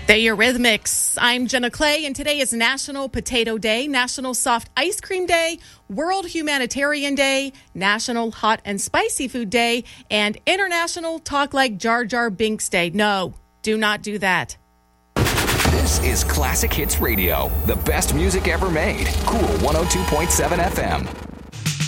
The Eurythmics. I'm Jenna Clay, and today is National Potato Day, National Soft Ice Cream Day, World Humanitarian Day, National Hot and Spicy Food Day, and International Talk Like Jar Jar Binks Day. No, do not do that. This is Classic Hits Radio, the best music ever made. Cool 102.7 FM.